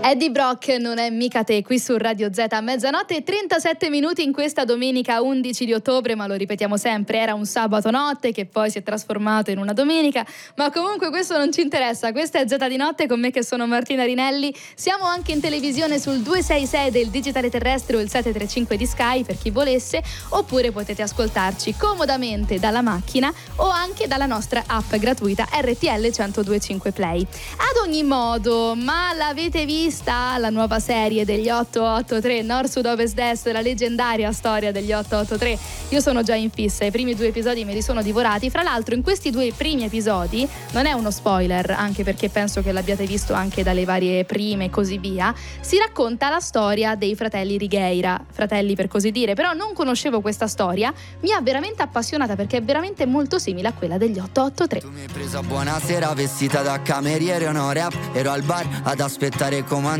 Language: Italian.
Eddie Brock non è mica te, qui su Radio Z a mezzanotte e 37 minuti in questa domenica 11 di ottobre, ma lo ripetiamo sempre, era un sabato notte che poi si è trasformato in una domenica, ma comunque questo non ci interessa, questa è Z di notte con me che sono Martina Rinelli, siamo anche in televisione sul 266 del digitale terrestre o il 735 di Sky per chi volesse, oppure potete ascoltarci comodamente dalla macchina o anche dalla nostra app gratuita RTL 1025 Play. Ad ogni modo, ma l'avete vista la nuova serie degli 883 Nord Sud Ovest Est, la leggendaria storia degli 883? Io sono già in fissa, i primi 2 episodi me li sono divorati. Fra l'altro in questi 2 primi episodi, non è uno spoiler anche perché penso che l'abbiate visto anche dalle varie prime e così via, si racconta la storia dei fratelli Righeira, fratelli per così dire, però non conoscevo questa storia, mi ha veramente appassionata perché è veramente molto simile a quella degli 883. Tu mi hai preso a buonasera vestita da cameriere o no rap, ero al bar ad aspettare con